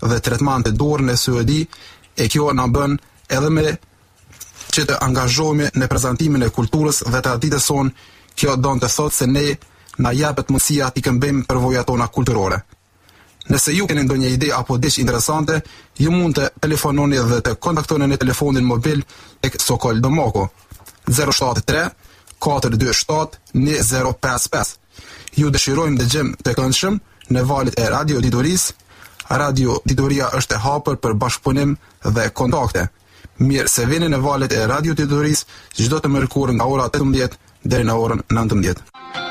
dhe tretmante dorën e SUEDI, e kjo na bën edhe me që të angazhohemi në prezantimin e kulturës dhe traditës sonë. Kjo don të thotë se ne na japet mundësia t'i këmbejmë përvojat tona kulturore. Nëse ju keni ndonjë ide apo diçka interesante, ju mund të telefononi dhe të kontaktoni në telefonin mobil tek Sokol Domoko 073 427 2055. Ju dëshirojmë dëgjem të këndshëm në valët e Radio Ditoris. Radio Ditoria është e hapur për bashkëpunim dhe kontakte. Mirë se vini në valët e Radio Ditoris çdo të mërkurë nga ora 18 deri në orën 19.